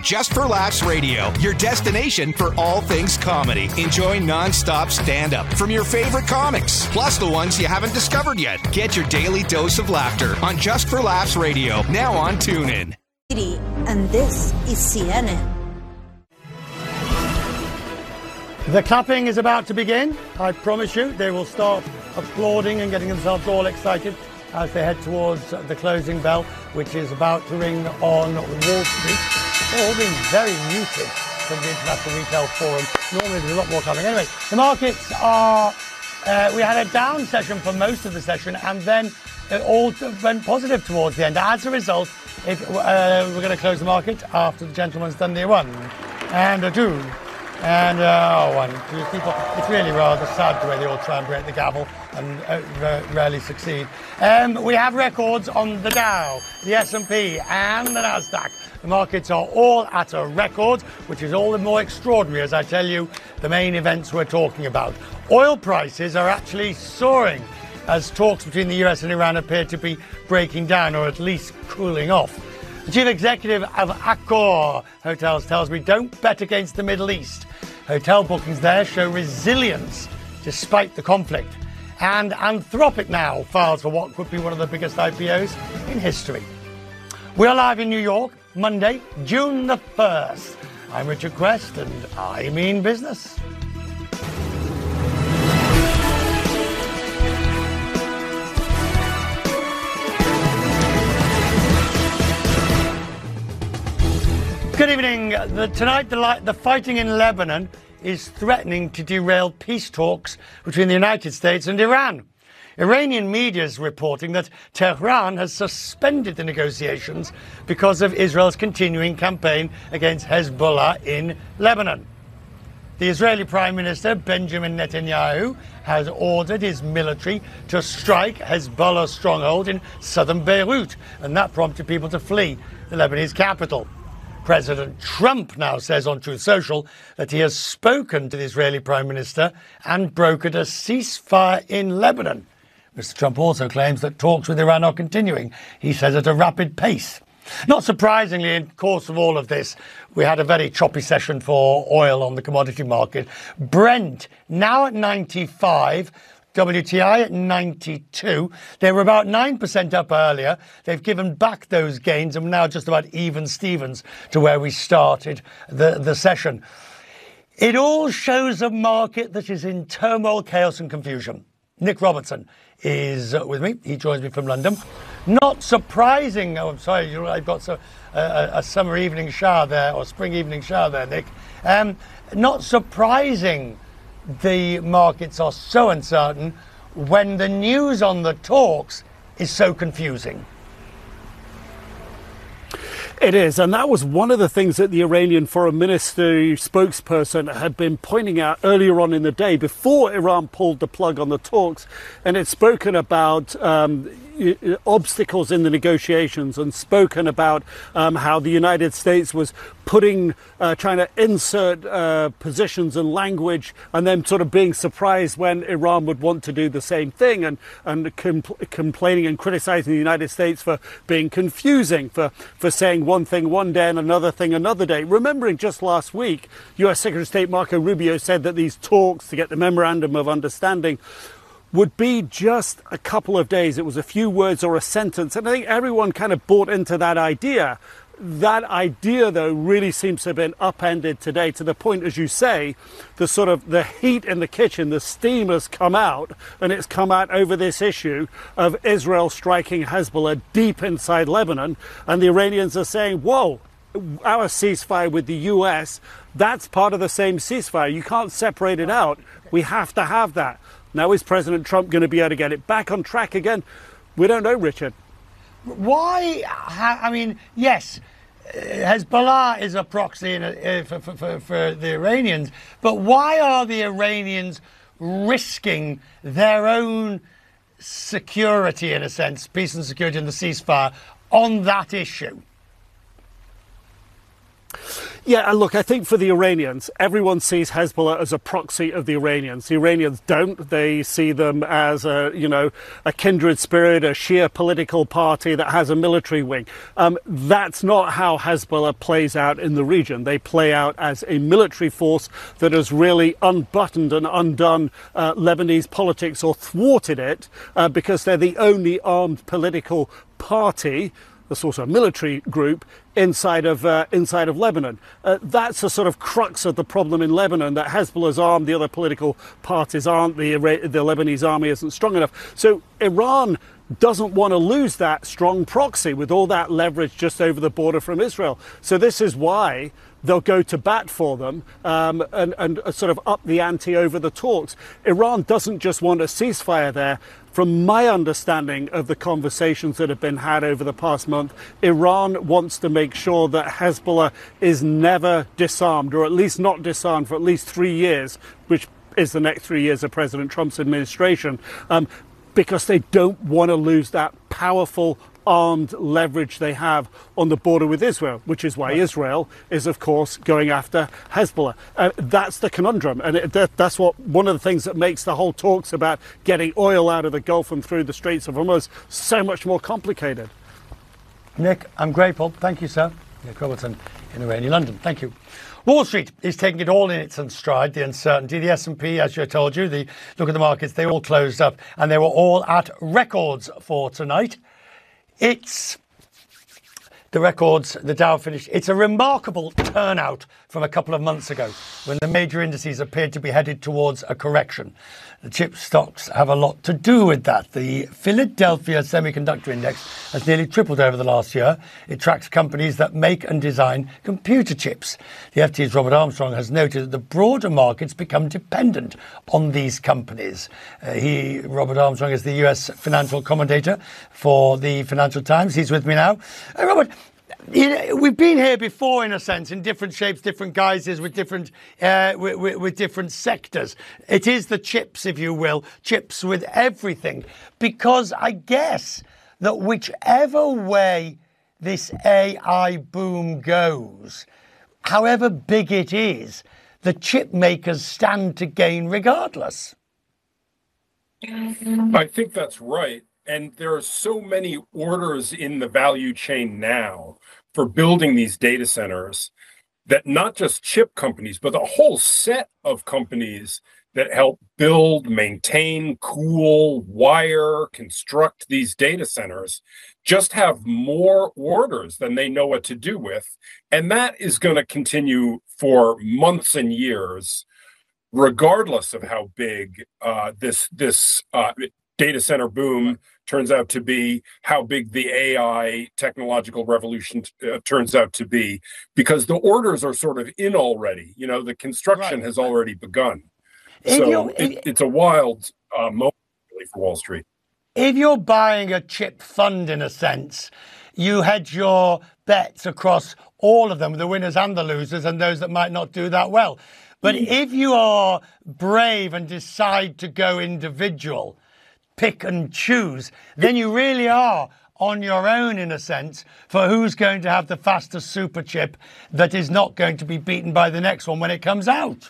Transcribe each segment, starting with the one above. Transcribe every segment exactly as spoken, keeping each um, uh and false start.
Just for Laughs Radio, your destination for all things comedy. Enjoy non-stop stand-up from your favorite comics, plus the ones you haven't discovered yet. Get your daily dose of laughter on Just for Laughs Radio, now on TuneIn. And this is C N N. The clapping is about to begin. I promise you, they will start applauding and getting themselves all excited as they head towards the closing bell, which is about to ring on Wall Street. They're all being very muted from the International Retail Forum. Normally there's a lot more coming. Anyway, the markets are... Uh, we had a down session for most of the session, and then it all went positive towards the end. As a result, if, uh, we're going to close the market after the gentleman's done the one and a two. And, uh, oh, one. People, it's really rather sad the way they all try and break the gavel and uh, rarely succeed. Um, we have records on the Dow, the S and P and the Nasdaq. The markets are all at a record, which is all the more extraordinary as I tell you the main events we're talking about. Oil prices are actually soaring as talks between the U S and Iran appear to be breaking down, or at least cooling off. The chief executive of Accor Hotels tells me don't bet against the Middle East. Hotel bookings there show resilience despite the conflict. And Anthropic now files for what could be one of the biggest I P Os in history. We're live in New York, Monday, June the first. I'm Richard Quest, and I mean business. Good evening. The, tonight, the, the fighting in Lebanon is threatening to derail peace talks between the United States and Iran. Iranian media is reporting that Tehran has suspended the negotiations because of Israel's continuing campaign against Hezbollah in Lebanon. The Israeli Prime Minister Benjamin Netanyahu has ordered his military to strike Hezbollah's stronghold in southern Beirut, and that prompted people to flee the Lebanese capital. President Trump now says on Truth Social that he has spoken to the Israeli Prime Minister and brokered a ceasefire in Lebanon. Mister Trump also claims that talks with Iran are continuing, he says at a rapid pace. Not surprisingly, in the course of all of this, we had a very choppy session for oil on the commodity market. Brent now at ninety-five, W T I at ninety-two. They were about nine percent up earlier. They've given back those gains and now just about even Stevens to where we started the, the session. It all shows a market that is in turmoil, chaos and confusion. Nick Robertson is with me. He joins me from London. Not surprising. Oh, I'm sorry. I've got so, uh, a summer evening shower there, or spring evening shower there, Nick. Um, not surprising the markets are so uncertain when the news on the talks is so confusing. It is, and that was one of the things that the Iranian foreign ministry spokesperson had been pointing out earlier on in the day before Iran pulled the plug on the talks, and had spoken about um, obstacles in the negotiations and spoken about um, how the United States was putting, uh, trying to insert uh, positions and language and then sort of being surprised when Iran would want to do the same thing, and, and compl- complaining and criticizing the United States for being confusing, for, for saying one thing one day and another thing another day. Remembering just last week, U S Secretary of State Marco Rubio said that these talks to get the memorandum of understanding would be just a couple of days. It was a few words or a sentence. And I think everyone kind of bought into that idea. That idea, though, really seems to have been upended today to the point, as you say, the sort of the heat in the kitchen, the steam has come out, and it's come out over this issue of Israel striking Hezbollah deep inside Lebanon. And the Iranians are saying, whoa, our ceasefire with the U S, that's part of the same ceasefire. You can't separate it out. We have to have that. Now, is President Trump going to be able to get it back on track again? We don't know, Richard. Why? I mean, yes, Hezbollah is a proxy in a, for, for, for the Iranians, but why are the Iranians risking their own security, in a sense, peace and security in the ceasefire, on that issue? Yeah, and look, I think for the Iranians, everyone sees Hezbollah as a proxy of the Iranians. The Iranians don't. They see them as a, you know, a kindred spirit, a Shia political party that has a military wing. Um, that's not how Hezbollah plays out in the region. They play out as a military force that has really unbuttoned and undone uh, Lebanese politics or thwarted it uh, because they're the only armed political party, that's also a military group, inside of uh, inside of Lebanon. Uh, that's the sort of crux of the problem in Lebanon, that Hezbollah's armed, the other political parties aren't, the, the Lebanese army isn't strong enough. So Iran doesn't want to lose that strong proxy with all that leverage just over the border from Israel. So this is why they'll go to bat for them um, and, and sort of up the ante over the talks. Iran doesn't just want a ceasefire there. From my understanding of the conversations that have been had over the past month, Iran wants to make sure that Hezbollah is never disarmed, or at least not disarmed for at least three years, which is the next three years of President Trump's administration, um, because they don't want to lose that powerful armed leverage they have on the border with Israel, which is why right. Israel is, of course, going after Hezbollah. Uh, that's the conundrum, and it, that, that's what one of the things that makes the whole talks about getting oil out of the Gulf and through the Straits of Hormuz so much more complicated. Nick, I'm grateful. Thank you, sir. Nick Robertson in rainy London. Thank you. Wall Street is taking it all in its own stride, the uncertainty. The S and P, as I told you, the look at the markets, they all closed up, and they were all at records for tonight. It's the records, the Dow finished. It's a remarkable turnout from a couple of months ago when the major indices appeared to be headed towards a correction. The chip stocks have a lot to do with that. The Philadelphia Semiconductor Index has nearly tripled over the last year. It tracks companies that make and design computer chips. The F T's Robert Armstrong has noted that the broader markets become dependent on these companies. Uh, he, Robert Armstrong, is the U S financial commentator for the Financial Times. He's with me now. Uh, Robert, you know, we've been here before, in a sense, in different shapes, different guises, with different uh, with, with, with different sectors. It is the chips, if you will, chips with everything, because I guess that whichever way this A I boom goes, however big it is, the chip makers stand to gain regardless. I think that's right. And there are so many orders in the value chain now for building these data centers that not just chip companies, but a whole set of companies that help build, maintain, cool, wire, construct these data centers just have more orders than they know what to do with. And that is going to continue for months and years, regardless of how big uh, this this uh, data center boom turns out to be, how big the A I technological revolution uh, turns out to be, because the orders are sort of in already. You know, the construction right. has already begun. If so it, it's a wild uh, moment really for Wall Street. If you're buying a chip fund, in a sense, you hedge your bets across all of them, the winners and the losers, and those that might not do that well. But mm. if you are brave and decide to go individual, pick and choose, then you really are on your own, in a sense, for who's going to have the fastest super chip that is not going to be beaten by the next one when it comes out.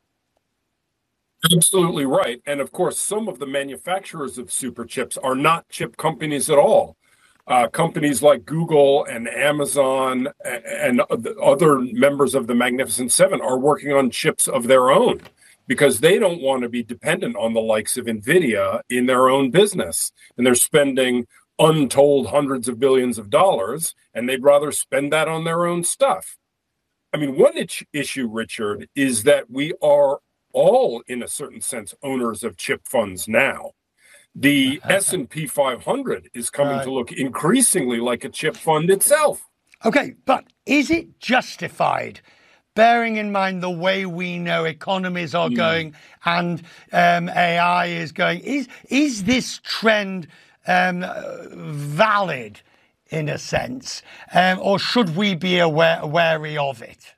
Absolutely right. And of course, some of the manufacturers of super chips are not chip companies at all. Uh, companies like Google and Amazon and other members of the Magnificent Seven are working on chips of their own, because they don't want to be dependent on the likes of NVIDIA in their own business. And they're spending untold hundreds of billions of dollars, and they'd rather spend that on their own stuff. I mean, one itch- issue, Richard, is that we are all, in a certain sense, owners of chip funds now. The S and P five hundred is coming uh, to look increasingly like a chip fund itself. Okay, but is it justified, bearing in mind the way we know economies are going and um, A I is going? Is is this trend um, valid, in a sense, um, or should we be aware, wary of it?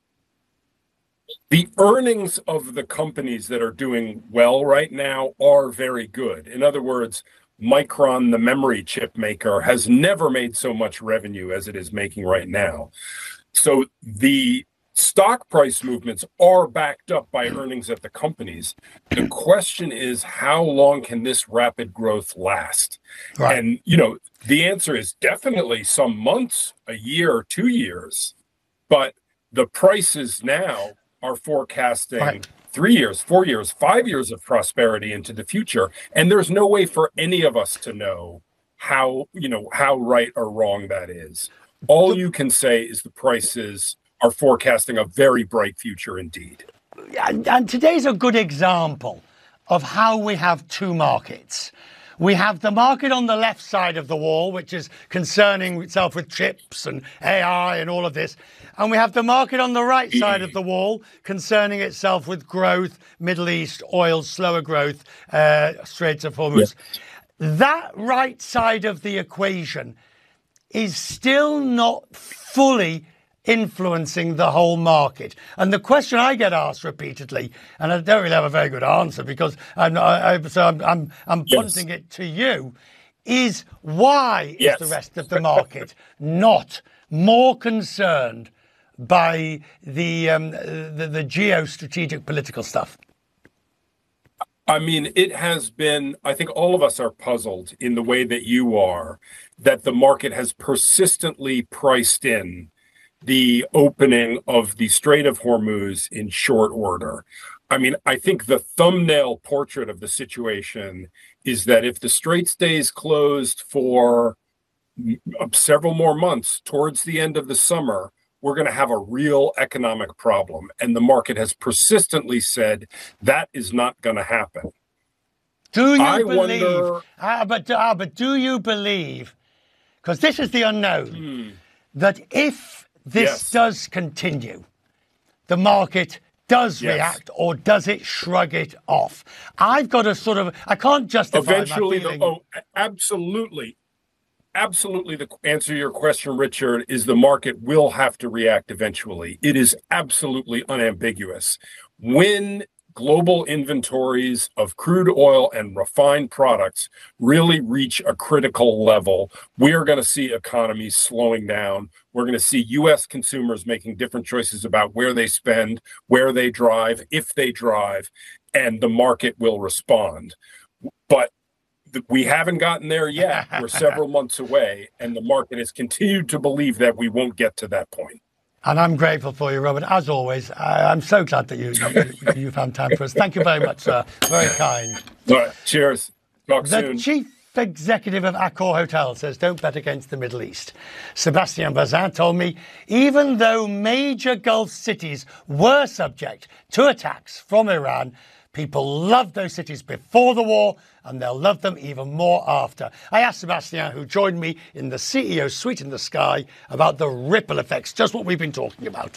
The earnings of the companies that are doing well right now are very good. In other words, Micron, the memory chip maker, has never made so much revenue as it is making right now. So the stock price movements are backed up by earnings at the companies. The question is, how long can this rapid growth last? Right. And, you know, the answer is definitely some months, a year, two years. But the prices now are forecasting right. three years, four years, five years of prosperity into the future. And there's no way for any of us to know how, you know, how right or wrong that is. All you can say is the prices are forecasting a very bright future indeed. And, and today's a good example of how we have two markets. We have the market on the left side of the wall, which is concerning itself with chips and A I and all of this. And we have the market on the right side of the wall, concerning itself with growth, Middle East, oil, slower growth, uh, Straits of Hormuz. Yeah. That right side of the equation is still not fully influencing the whole market. And the question I get asked repeatedly, and I don't really have a very good answer because I'm I, I, so I'm I'm, I'm yes. punting it to you, is why yes. is the rest of the market not more concerned by the um, the, the geostrategic political stuff? I mean, it has been, I think all of us are puzzled in the way that you are, that the market has persistently priced in the opening of the Strait of Hormuz in short order. I mean, I think the thumbnail portrait of the situation is that if the Strait stays closed for several more months towards the end of the summer, we're going to have a real economic problem. And the market has persistently said that is not going to happen. Do you I believe, wonder, ah, but, ah, but do you believe, because this is the unknown, hmm. that if this yes. does continue, the market does yes. react, or does it shrug it off? I've got a sort of, I can't justify Eventually, my feeling. The, oh, absolutely. Absolutely, the answer to your question, Richard, is the market will have to react eventually. It is absolutely unambiguous. When global inventories of crude oil and refined products really reach a critical level, we are going to see economies slowing down. We're going to see U S consumers making different choices about where they spend, where they drive, if they drive, and the market will respond. But we haven't gotten there yet. We're several months away, and the market has continued to believe that we won't get to that point. And I'm grateful for you, Robert. As always, I, I'm so glad that you, you you found time for us. Thank you very much, sir. Very kind. All right, cheers. Talk the soon. The chief executive of Accor Hotel says don't bet against the Middle East. Sébastien Bazin told me even though major Gulf cities were subject to attacks from Iran, people loved those cities before the war, and they'll love them even more after. I asked Sébastien, who joined me in the C E O suite in the sky, about the ripple effects, just what we've been talking about.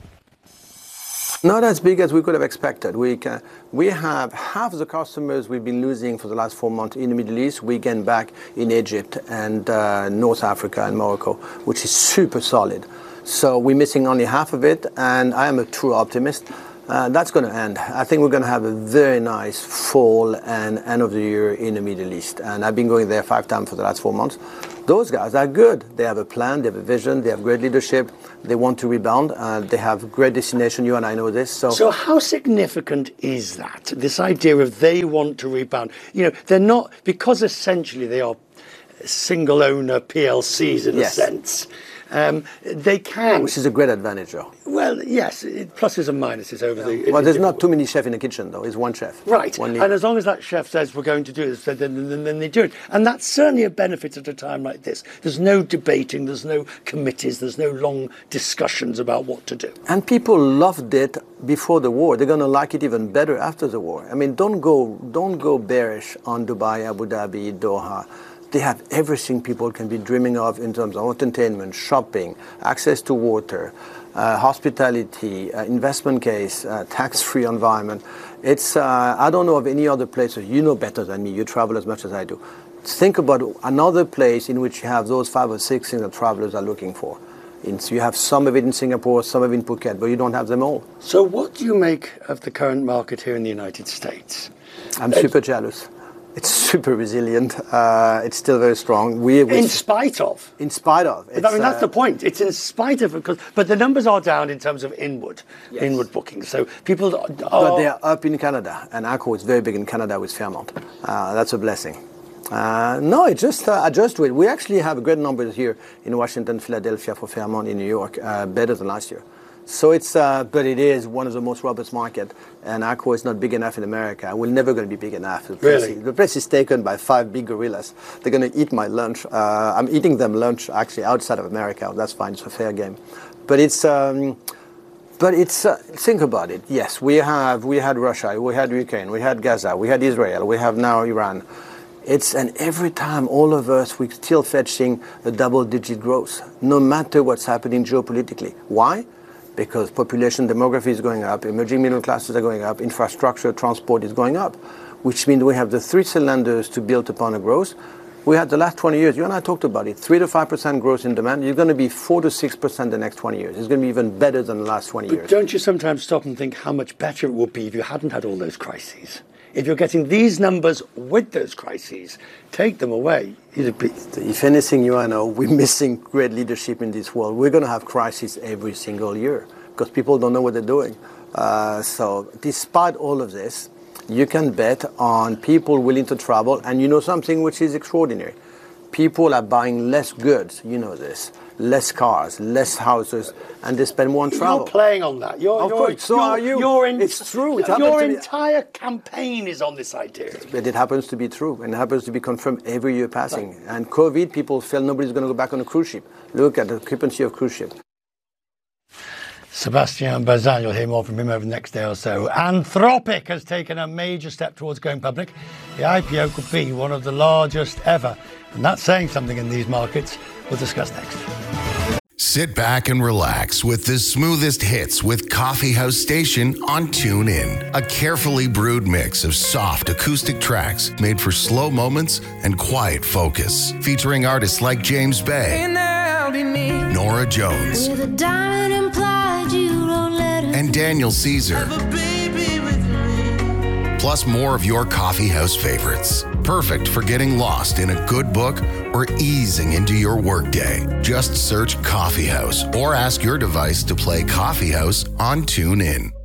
Not as big as we could have expected. We can, we have half the customers we've been losing for the last four months in the Middle East, we gain back in Egypt and uh, North Africa and Morocco, which is super solid. So we're missing only half of it, and I am a true optimist. Uh, that's going to end. I think we're going to have a very nice fall and end of the year in the Middle East. And I've been going there five times for the last four months. Those guys are good. They have a plan, they have a vision, they have great leadership, they want to rebound, uh, they have great destination. You and I know this. So. so how significant is that, this idea of they want to rebound? You know, they're not, because essentially they are single owner P L Cs in yes. a sense. Um, they can. Which is a great advantage, though. Well, yes, it, pluses and minuses over yeah. the... Well, there's not too many chefs in the kitchen, though. It's one chef. Right, one and as long as that chef says we're going to do this, then, then, then they do it. And that's certainly a benefit at a time like this. There's no debating, there's no committees, there's no long discussions about what to do. And people loved it before the war. They're going to like it even better after the war. I mean, don't go, don't go bearish on Dubai, Abu Dhabi, Doha. They have everything people can be dreaming of in terms of entertainment, shopping, access to water, uh, hospitality, uh, investment case, uh, tax-free environment. It's, uh, I don't know of any other places. You know better than me. You travel as much as I do. Think about another place in which you have those five or six things that travelers are looking for. In, so you have some of it in Singapore, some of it in Phuket, but you don't have them all. So what do you make of the current market here in the United States? I'm super jealous. It's super resilient. Uh, it's still very strong. We, we in spite of. In spite of. But, I mean, that's uh, the point. It's in spite of, because, but the numbers are down in terms of inward, yes. inward bookings. So people are. But they are up in Canada, and Accor is very big in Canada with Fairmont. Uh, that's a blessing. Uh, no, it just uh, adjust to it. We actually have great numbers here in Washington, Philadelphia for Fairmont, in New York, uh, better than last year. So it's, uh, but it is one of the most robust market, and Accor is not big enough in America. We're never going to be big enough. The place, really? is, the place is taken by five big gorillas. They're going to eat my lunch. Uh, I'm eating them lunch actually outside of America. That's fine. It's a fair game. But it's, um, but it's. Uh, think about it. Yes, we have. We had Russia. We had Ukraine. We had Gaza. We had Israel. We have now Iran. It's, and every time, all of us, we're still fetching a double-digit growth, no matter what's happening geopolitically. Why? Because population demography is going up, emerging middle classes are going up, infrastructure, transport is going up, which means we have the three cylinders to build upon a growth. We had the last twenty years, you and I talked about it, three to five percent growth in demand. You're going to be four to six percent the next twenty years. It's going to be even better than the last twenty but years. Don't you sometimes stop and think how much better it would be if you hadn't had all those crises? If you're getting these numbers with those crises, take them away. If anything, you and I know, we're missing great leadership in this world. We're going to have crises every single year because people don't know what they're doing. Uh, so despite all of this, you can bet on people willing to travel. And you know something which is extraordinary. People are buying less goods, you know this, less cars, less houses, and they spend more on travel. You're playing on that. You're, of you're, course, so you're, are you. You're in, it's true. It your entire campaign is on this idea. But it happens to be true, and it happens to be confirmed every year passing. Right. And COVID, people felt nobody's going to go back on a cruise ship. Look at the occupancy of cruise ship. Sébastien Bazin, you'll hear more from him over the next day or so. Anthropic has taken a major step towards going public. The I P O could be one of the largest ever. And that's saying something in these markets. We'll discuss next. Sit back and relax with the smoothest hits with Coffee House Station on TuneIn. A carefully brewed mix of soft acoustic tracks made for slow moments and quiet focus. Featuring artists like James Bay, Nora Jones, and Daniel Caesar. Plus more of your coffee house favorites. Perfect for getting lost in a good book or easing into your workday. Just search Coffee House or ask your device to play Coffee House on TuneIn.